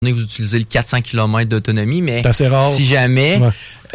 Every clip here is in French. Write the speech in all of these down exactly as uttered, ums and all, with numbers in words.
vous utilisez le quatre cents kilomètres d'autonomie, mais c'est assez rare. Si jamais, ouais.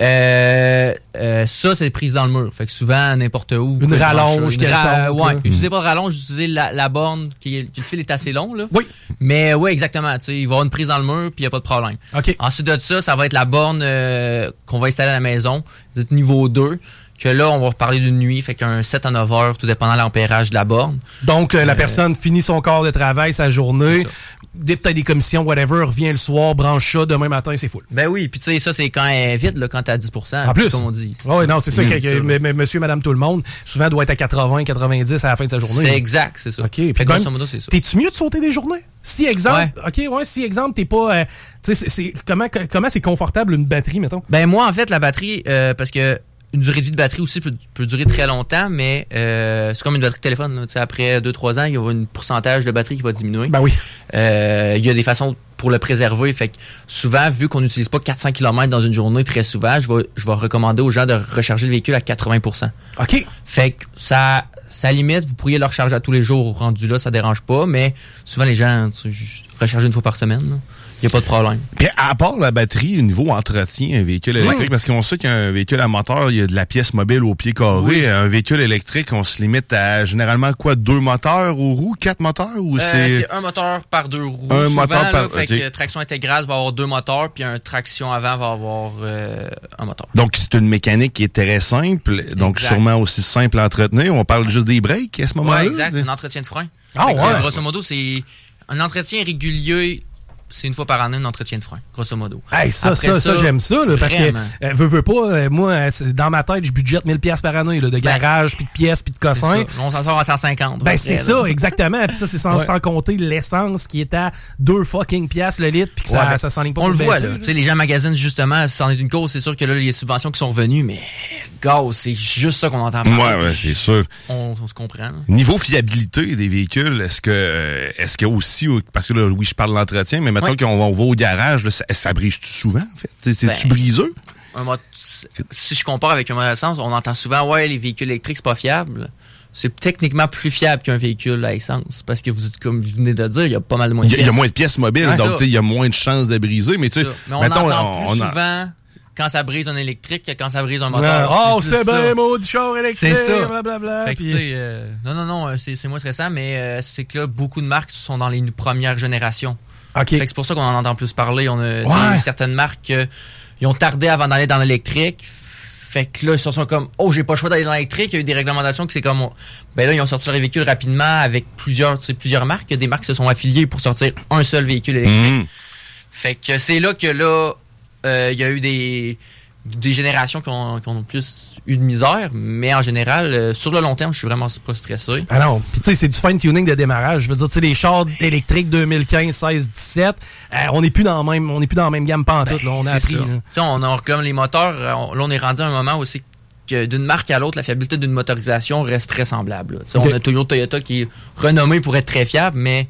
euh, euh, ça, c'est prise dans le mur. Fait que souvent, n'importe où. Une rallonge, une ra- quelconque. Ouais, Là. utilisez pas de rallonge, utilisez la, la borne, qui est, le fil est assez long, là. Oui. Mais oui, exactement. Tu sais, il va y avoir une prise dans le mur, puis il n'y a pas de problème. OK. Ensuite de ça, ça va être la borne euh, qu'on va installer à la maison, c'est niveau deux. Que là, on va reparler d'une nuit, fait qu'un sept à neuf heures, tout dépendant de l'ampérage de la borne. Donc, euh, la Euh, personne finit son corps de travail, sa journée, des, peut-être des commissions, whatever, revient le soir, branche ça, demain matin, c'est full. Ben oui, puis tu sais, ça, c'est quand elle est vite, là, quand t'es à dix pour cent. En plus. Comme on dit. Oui, non, c'est ça, Mmh, que, ça, que, là. m- m- monsieur, madame, tout le monde, souvent doit être à quatre-vingts, quatre-vingt-dix à la fin de sa journée. C'est exact, c'est ça. OK. Puis Fait que quand grosso même, modo, c'est ça. t'es-tu mieux de sauter des journées? Si, exemple, OK, ouais, si, exemple, t'es pas, euh, tu sais, c'est, c'est, comment, comment c'est confortable une batterie, mettons? Ben moi, en fait, la batterie, euh, parce que une durée de vie de batterie aussi peut, peut durer très longtemps, mais euh, c'est comme une batterie de téléphone. Là. Après deux trois ans, il y a un pourcentage de batterie qui va diminuer. Ben oui. Euh, il y a des façons pour le préserver. Fait que souvent, vu qu'on n'utilise pas quatre cents kilomètres dans une journée très souvent, je vais, je vais recommander aux gens de recharger le véhicule à quatre-vingts pour cent. OK. Fait que ça, ça limite, vous pourriez le recharger à tous les jours rendu là, ça dérange pas, mais souvent les gens tu sais, recharger une fois par semaine. Là. Il n'y a pas de problème. Puis à part la batterie, au niveau entretien, un véhicule électrique, oui. parce qu'on sait qu'un véhicule à moteur, il y a de la pièce mobile au pied carré. Oui. Un véhicule électrique, on se limite à généralement quoi, deux moteurs aux roues, quatre moteurs ou euh, c'est... c'est un moteur par deux roues. Un souvent, moteur par... Là, fait okay. que traction intégrale va avoir deux moteurs, puis un traction avant va avoir euh, un moteur. Donc c'est une mécanique qui est très simple, donc exact. Sûrement aussi simple à entretenir. On parle juste des breaks à ce moment-là. Oui, exact. Un entretien de frein. Ah ouais. Que, grosso modo, c'est un entretien régulier. C'est une fois par année un entretien de frein, grosso modo. Hey, ça, ça, ça, ça, j'aime ça, là, parce que, euh, veux, veux pas, euh, moi, dans ma tête, je budgète mille dollars par année, là, de garage, ben, puis de pièces, puis de cossins. On s'en sort à cent cinquante. Ben, c'est ça, exactement. Puis ça, c'est sans, ouais. sans compter l'essence qui est à deux fucking piastres le litre, puis que ça, ouais, ben, ça s'enligne pas on pour le voit, baisser, là. Tu sais, les gens magasinent justement, si c'en est une cause, c'est sûr que là, les subventions qui sont revenues, mais, gars, c'est juste ça qu'on entend parler. Ouais, ouais, c'est sûr. On, on se comprend, là. Niveau fiabilité des véhicules, est-ce que, euh, est-ce qu'il y a aussi, parce que là, oui, je parle de l'entretien, mais mettons ouais. qu'on va, on va au garage, là, ça, ça brise-tu souvent, en fait? C'est-tu ben, briseux? Un mot, si je compare avec un modèle essence, on entend souvent, ouais, les véhicules électriques, c'est pas fiable. C'est techniquement plus fiable qu'un véhicule à essence. Parce que vous êtes, comme vous venez de dire, il y a pas mal de moins de pièces. Il y a moins de pièces mobiles, ah, donc il y a moins de chances de briser. Mais, tu sais, mais on mettons, entend on, plus on a... souvent quand ça brise un électrique que quand ça brise un moteur. Oh, c'est, c'est bien, maudit char électrique, c'est ça. Blablabla. Fait que, puis... tu sais, euh, non, non, non, c'est, c'est moins stressant, mais euh, c'est que là, beaucoup de marques sont dans les premières générations. Okay. Fait que c'est pour ça qu'on en entend plus parler. On a ouais. certaines marques euh, ils ont tardé avant d'aller dans l'électrique. Fait que là, ils se sont comme, oh, j'ai pas le choix d'aller dans l'électrique. Il y a eu des réglementations que c'est comme, ben là, ils ont sorti leur véhicule rapidement avec plusieurs, tu sais, plusieurs marques. Il y a des marques qui se sont affiliées pour sortir un seul véhicule électrique. Mmh. Fait que c'est là que là, euh, il y a eu des, des générations qui ont, qui ont plus eu de misère, mais en général, euh, sur le long terme, je suis vraiment pas stressé. Ah non, puis tu sais, c'est du fine-tuning de démarrage. Je veux dire, tu sais, les chars électriques deux mille quinze, seize, dix-sept, euh, on n'est plus dans la même, on n'est plus dans la même gamme pantoute, ben, là, on a appris. Tu sais, on a comme les moteurs, on, là, on est rendu à un moment aussi que d'une marque à l'autre, la fiabilité d'une motorisation reste très semblable. Okay. On a toujours Toyota qui est renommé pour être très fiable, mais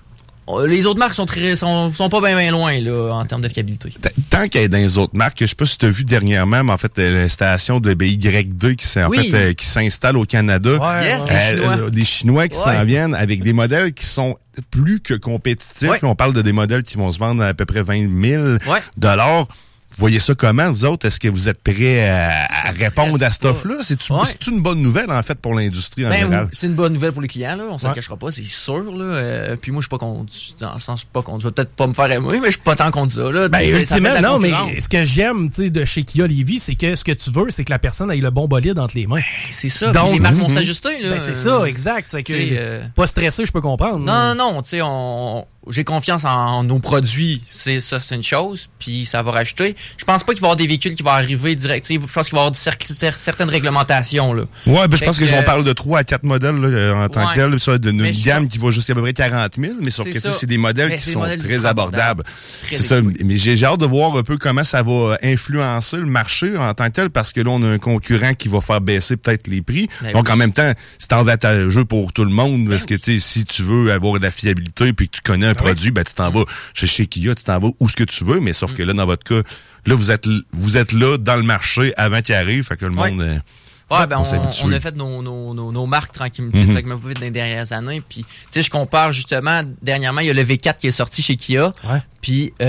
les autres marques sont très sont, sont pas bien bien loin là en termes de fiabilité. Tant qu'elle est dans les autres marques, je sais pas si tu as vu dernièrement, mais en fait l'installation de B Y D qui en oui. fait euh, qui s'installe au Canada, ouais, yes, euh, les Chinois, euh, des Chinois qui ouais. s'en viennent avec des modèles qui sont plus que compétitifs. Ouais. On parle de des modèles qui vont se vendre à, à peu près vingt mille dollars. Vous voyez ça comment, vous autres? Est-ce que vous êtes prêts à, à répondre à cette offre-là? C'est-tu, ouais. c'est-tu une bonne nouvelle, en fait, pour l'industrie en ben, général? C'est une bonne nouvelle pour les clients, là. On s'en ouais. cachera pas, c'est sûr, là. Euh, puis moi, je suis pas contre, dans le sens, je suis pas contre. Je vais peut-être pas me faire aimer, mais je suis pas tant contre ça, là. Ben, ultimement, non, mais ce que j'aime, tu sais, de chez Kia Lévis, c'est que ce que tu veux, c'est que la personne ait le bon bolide entre les mains. C'est ça. Donc, les marques vont s'ajuster, là. Ben, c'est ça, exact. C'est que, euh... pas stressé, je peux comprendre. Non, non, non, tu sais, on, j'ai confiance en, en nos produits, c'est ça, c'est une chose, puis ça va racheter. Je pense pas qu'il va y avoir des véhicules qui vont arriver direct. Je pense qu'il va y avoir cer- certaines réglementations. Là. Ouais, ben je pense que, qu'on parle de trois à quatre modèles là, en tant ouais. que tel, ça, d'une mais gamme qui va jusqu'à à peu près quarante mille, mais sauf que ça, c'est des modèles mais qui sont modèles très abordables. Très c'est ça, mais j'ai, j'ai hâte de voir un peu comment ça va influencer le marché en tant que tel, parce que là, on a un concurrent qui va faire baisser peut-être les prix. Ben Donc, oui. en même temps, c'est avantageux pour tout le monde, parce ben que oui. si tu veux avoir de la fiabilité puis que tu connais un ben produit, oui. ben tu t'en vas chez, chez Kia, tu t'en vas où ce que tu veux, mais sauf mm. que là, dans votre cas, là, vous êtes vous êtes là dans le marché avant qu'il arrive, fait que le ouais. monde... Euh, Ouais, ben, on, on a fait nos, nos, nos, nos marques tranquillement, mm-hmm. tranquillement dans les dernières années. Puis, tu sais, je compare justement, dernièrement, il y a le V quatre qui est sorti chez Kia. Ouais. Puis, euh,